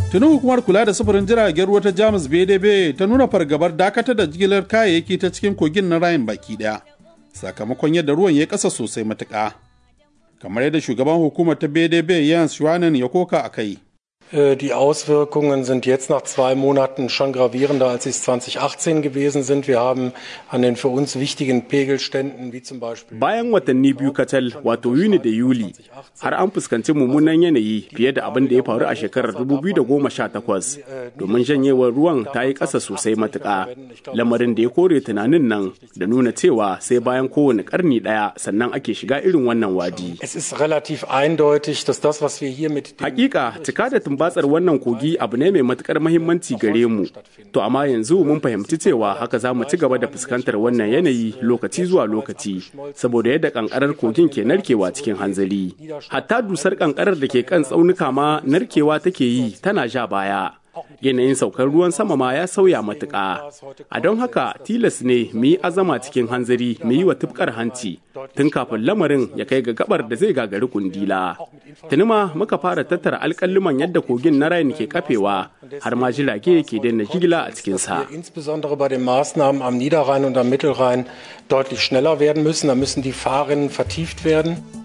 Tuni hukumar kula da sufurin jiragen ruwa ta Jamus BDB ta nuna fargabar dakatar da jigilar kayayyaki ta cikin kogin na Rhine baki daya, sakamakon yadda ruwan ya kasa sosai matuƙa. Kamar yadda shugaban hukumar ta BDB Jens Schwanen ya koka a kai. Die Auswirkungen sind jetzt nach 2 Monaten schon gravierender, als sie es 2018 gewesen sind. Wir haben an den für uns wichtigen Pegelständen, wie zum Beispiel... Bayan watanni biyu kacal, wato Yuni da Yuli, har an fuskanci mummunan yanayi fiye da abin da ya faru a shekarar 2018, domin janyewar ruwan ta yi ƙasa sosai matuƙa. Lamarin da ya kore tunanin nan da nuna cewa sai bayan kowane ƙarni ɗaya sannan ake shiga irin wannan wadi. Es ist relativ eindeutig, dass das, was wir hier mit... Hakika, cika da batsar wannan kogi abu ne mai matukar mahimmanci gare mu, to amma yanzu mun fahimci cewa haka za mu ci gaba da fuskantar wannan yanayi lokaci zuwa lokaci saboda yadda kankarar kogin ke narkewa cikin hanzari. Hatta dusar kankarar da ke kan tsaunuka ma narkewa take yi tana ja baya. Yanayin saukar ruwan sama ma ya sauya matuƙa. A don haka tilas ne mu yi azama cikin hanzari mu yi wa tufkar hanci tun kafin lamarin ya kai ga gabar da zai gagari kundila. Tuni ma muka fara tattara alƙalluman yadda kogin na Rhine ke kafewa har ma jirage ke daina jigila a cikinsa. Insbesondere bei den Maßnahmen am Niederrhein und am Mittelrhein deutlich schneller werden müssen. Da müssen die Fahrrinnen vertieft werden.